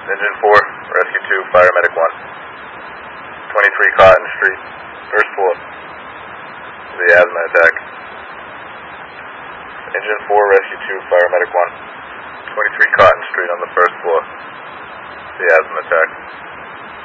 Engine 4, Rescue 2, Fire Medic 1. 23 Cotton Street, first floor. The asthma attack. Engine 4, Rescue 2, Fire Medic 1. 23 Cotton Street on the first floor. The asthma attack.